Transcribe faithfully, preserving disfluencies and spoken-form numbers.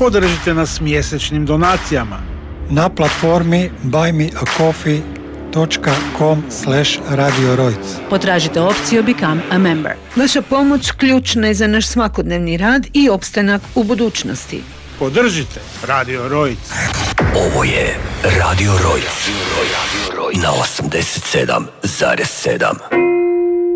Podržite nas mjesečnim donacijama na platformi buy me a coffee dot com slash radio rojc. Potražite opciju Become a Member. Vaša pomoć ključna je za naš svakodnevni rad i opstanak u budućnosti. Podržite Radio Rojc. Ovo je Radio Rojc na osamdeset sedam zarez sedam.